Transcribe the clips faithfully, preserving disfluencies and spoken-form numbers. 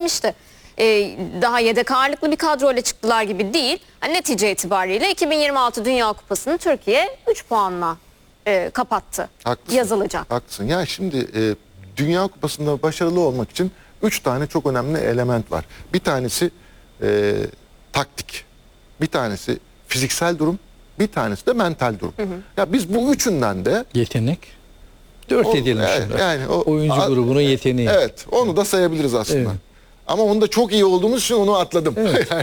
söylemişti. Ee, daha yedek ağırlıklı bir kadroyla çıktılar gibi değil. Hani netice itibariyle iki bin yirmi altı Dünya Kupası'nı Türkiye üç puanla e, kapattı. Haklısın, yazılacak. Haklısın. Ya şimdi e, Dünya Kupası'nda başarılı olmak için üç tane çok önemli element var. Bir tanesi e, taktik, bir tanesi fiziksel durum, bir tanesi de mental durum. Hı hı. Ya biz bu üçünden de yetenek dört o, edelim yani, şurada. yani o, oyuncu grubunun yeteneği. Evet, onu da sayabiliriz aslında. Evet. Ama onda çok iyi olduğumuz için onu atladım. Evet. Yani,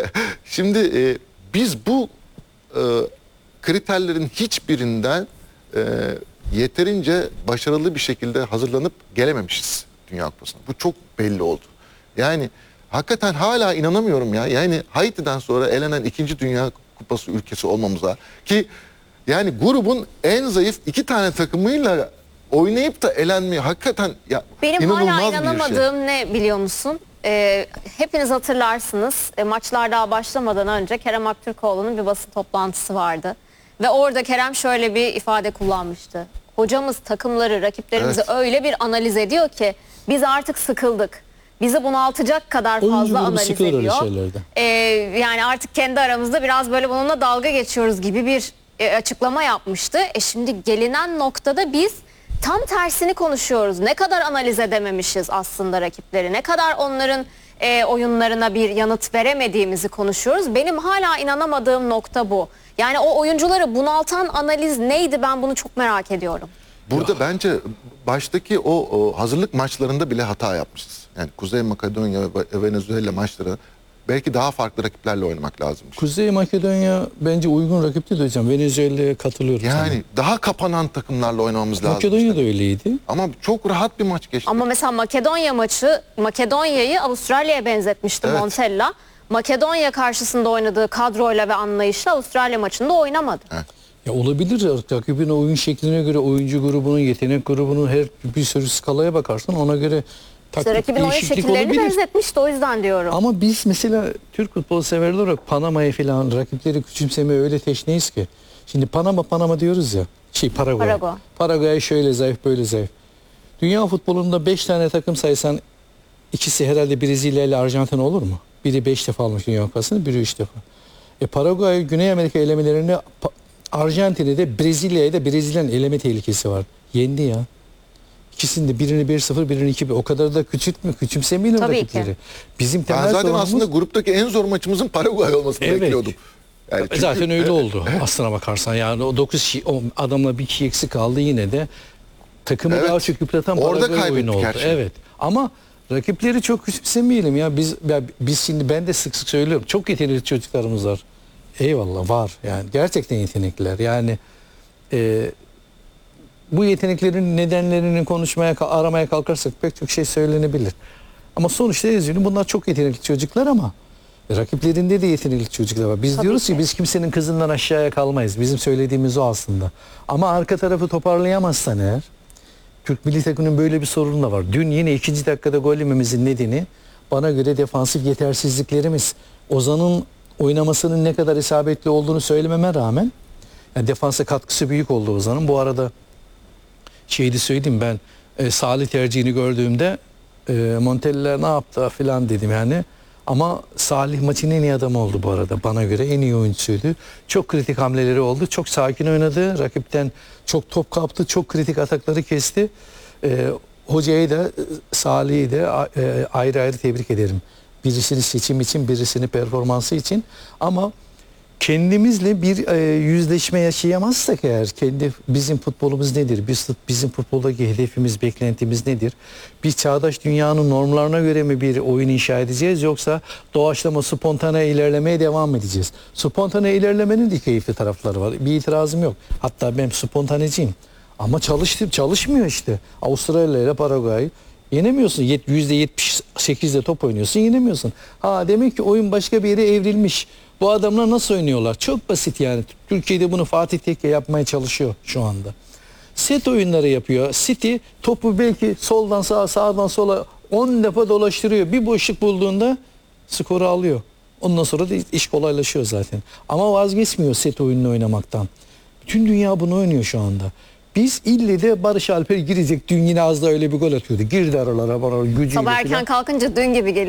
şimdi e, biz bu e, kriterlerin hiçbirinden e, yeterince başarılı bir şekilde hazırlanıp gelememişiz Dünya Kupası'na. Bu çok belli oldu. Yani hakikaten hala inanamıyorum ya. Yani Haiti'den sonra elenen ikinci Dünya Kupası ülkesi olmamıza, ki yani grubun en zayıf iki tane takımıyla oynayıp da elenmeyi hakikaten ya, benim inanılmaz hala bir inanamadığım şey. ne biliyor musun? Ee, hepiniz hatırlarsınız, e, maçlar daha başlamadan önce Kerem Aktürkoğlu'nun bir basın toplantısı vardı. Ve orada Kerem şöyle bir ifade kullanmıştı. Hocamız takımları, rakiplerimizi evet. öyle bir analiz ediyor ki biz artık sıkıldık. Bizi bunaltacak kadar fazla analiz ediyor. Ee, yani artık kendi aramızda biraz böyle bununla dalga geçiyoruz gibi bir e, açıklama yapmıştı. E şimdi gelinen noktada biz tam tersini konuşuyoruz. Ne kadar analiz edememişiz aslında rakipleri, ne kadar onların e, oyunlarına bir yanıt veremediğimizi konuşuyoruz. Benim hala inanamadığım nokta bu. Yani o oyuncuları bunaltan analiz neydi, ben bunu çok merak ediyorum. Burada ya. bence baştaki o, o hazırlık maçlarında bile hata yapmışız. Yani Kuzey Makedonya ve Venezuela maçları belki daha farklı rakiplerle oynamak lazımmış. Kuzey Makedonya bence uygun rakip değil hocam. Venezuela'ya katılıyorum. Yani sana. daha kapanan takımlarla oynamamız lazım. Makedonya da öyleydi. Ama çok rahat bir maç geçti. Ama mesela Makedonya maçı, Makedonya'yı Avustralya'ya benzetmişti evet. Montella. Makedonya karşısında oynadığı kadroyla ve anlayışla Avustralya maçında oynamadı. Evet. Ya olabilir, rakibin oyun şekline göre, oyuncu grubunun, yetenek grubunun her bir sürü skalaya bakarsan ona göre İşte rakibin oyun şekillerini benzetmişti, o yüzden diyorum. Ama biz mesela Türk futbol severler olarak Panama'yı falan rakipleri küçümsemeye öyle teşneyiz ki. Şimdi Panama Panama diyoruz ya. Şey Paraguay. Paraguay. Paraguay şöyle zayıf, böyle zayıf. Dünya futbolunda beş tane takım saysan ikisi herhalde Brezilya ile Arjantin olur mu? Biri beş defa almış Dünya Kupası'nı, biri üç defa. E Paraguay Güney Amerika elemelerinde Arjantin'de de Brezilya'ya da Brezilya'nın eleme tehlikesi var. Yendi ya. İkisinde birini bir sıfır, birini iki bir. O kadar da küçültme, küçümsemeyelim rakipleri. Ki. Bizim temel ben zaten sorunumuz... aslında gruptaki en zor maçımızın Paraguay olmasını evet. bekliyordum. Yani çünkü... Zaten öyle oldu aslına bakarsan. Yani o dokuz kişi, o adamla bir kişi eksik kaldı, yine de takımı evet. daha çok yıpratan Paraguay oyunu oldu. Evet. Ama rakipleri çok küçümsemeyelim ya. Biz ya biz şimdi, ben de sık sık söylüyorum. Çok yetenekli çocuklarımız var. Eyvallah, var. Yani gerçekten yetenekliler. Yani e, bu yeteneklerin nedenlerini konuşmaya, aramaya kalkarsak pek çok şey söylenebilir. Ama sonuçta yazıyorum, bunlar çok yetenekli çocuklar ama rakiplerinde de yetenekli çocuklar var. Biz Tabii diyoruz ki. ki biz kimsenin kızından aşağıya kalmayız. Bizim söylediğimiz o aslında. Ama arka tarafı toparlayamazsan eğer, Türk milli takımının böyle bir sorunu da var. Dün yine ikinci dakikada gol yememizin nedeni bana göre defansif yetersizliklerimiz. Ozan'ın oynamasının ne kadar isabetli olduğunu söylememe rağmen yani defansa katkısı büyük oldu Ozan'ın. Bu arada şeydi söyleyeyim, ben e, Salih tercihini gördüğümde e, Montella ne yaptı filan dedim yani. Ama Salih maçın en iyi adamı oldu bu arada. Bana göre en iyi oyuncusuydu. Çok kritik hamleleri oldu. Çok sakin oynadı. Rakipten çok top kaptı. Çok kritik atakları kesti. E, hocayı da Salih'i de e, ayrı ayrı tebrik ederim. Birisini seçim için, birisini performansı için. Ama kendimizle bir e, yüzleşme yaşayamazsak eğer, kendi bizim futbolumuz nedir? Biz, bizim futboldaki hedefimiz, beklentimiz nedir? Bir çağdaş dünyanın normlarına göre mi bir oyun inşa edeceğiz, yoksa doğaçlama, spontane ilerlemeye devam edeceğiz? Spontane ilerlemenin de keyifli tarafları var. Bir itirazım yok. Hatta ben spontaneciyim. Ama çalıştım, çalışmıyor işte. Avustralya ile Paraguay yenemiyorsun. yüzde yetmiş sekizde top oynuyorsun, yenemiyorsun. Ha, demek ki oyun başka bir yere evrilmiş. Bu adamlar nasıl oynuyorlar? Çok basit yani. Türkiye'de bunu Fatih Tekke yapmaya çalışıyor şu anda. Set oyunları yapıyor. City topu belki soldan sağa, sağdan sola on defa dolaştırıyor. Bir boşluk bulduğunda skoru alıyor. Ondan sonra da iş kolaylaşıyor zaten. Ama vazgeçmiyor set oyununu oynamaktan. Bütün dünya bunu oynuyor şu anda. Biz ille de Barış Alper girecek. Dün yine az da öyle bir gol atıyordu. Girdi aralara, aralara gücüyle. Sabah erken kalkınca dün gibi geliyor.